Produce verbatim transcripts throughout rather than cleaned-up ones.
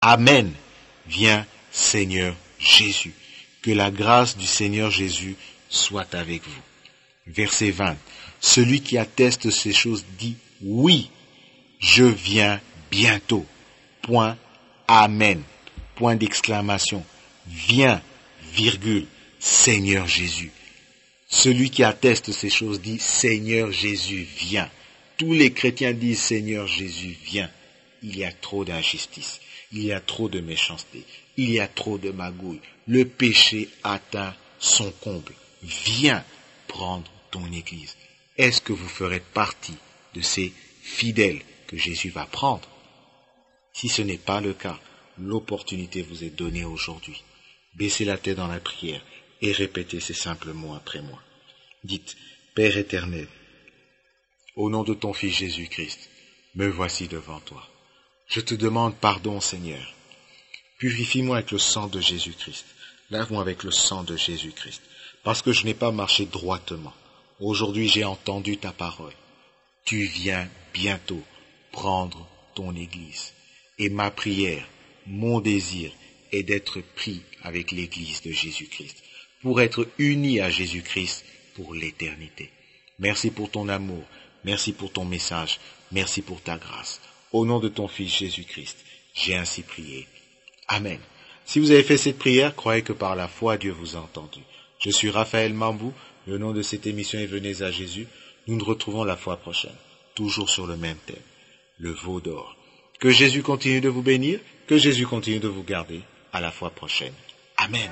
Amen. Viens, Seigneur Jésus. Que la grâce du Seigneur Jésus soit avec vous. Verset vingt. Celui qui atteste ces choses dit oui, je viens bientôt. Point. Amen. Point d'exclamation. Viens, virgule, Seigneur Jésus. Celui qui atteste ces choses dit Seigneur Jésus, viens. Tous les chrétiens disent Seigneur Jésus, viens. Il y a trop d'injustice. Il y a trop de méchanceté. Il y a trop de magouilles. Le péché atteint son comble. Viens prendre ton église. Est-ce que vous ferez partie de ces fidèles que Jésus va prendre? Si ce n'est pas le cas, l'opportunité vous est donnée aujourd'hui. Baissez la tête dans la prière et répétez ces simples mots après moi. Dites, Père éternel, au nom de ton Fils Jésus-Christ, me voici devant toi. Je te demande pardon, Seigneur. Purifie-moi avec le sang de Jésus-Christ. Lave-moi avec le sang de Jésus-Christ. Parce que je n'ai pas marché droitement. Aujourd'hui, j'ai entendu ta parole. Tu viens bientôt prendre ton Église. Et ma prière, mon désir est d'être pris avec l'Église de Jésus-Christ, pour être uni à Jésus-Christ pour l'éternité. Merci pour ton amour, merci pour ton message, merci pour ta grâce. Au nom de ton Fils Jésus-Christ, j'ai ainsi prié. Amen. Si vous avez fait cette prière, croyez que par la foi, Dieu vous a entendu. Je suis Raphaël Mambou, le nom de cette émission est Venez à Jésus. Nous nous retrouvons la fois prochaine, toujours sur le même thème, le veau d'or. Que Jésus continue de vous bénir, que Jésus continue de vous garder. À la fois prochaine. Amen.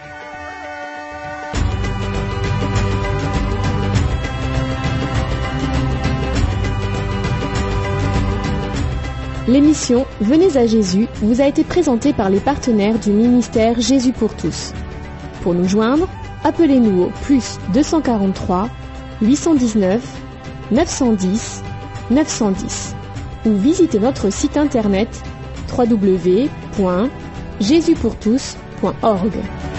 L'émission Venez à Jésus vous a été présentée par les partenaires du ministère Jésus pour tous. Pour nous joindre, appelez-nous au plus deux cent quarante-trois, huit cent dix-neuf, neuf cent dix, neuf cent dix ou visitez notre site internet w w w point jésus pour tous point org.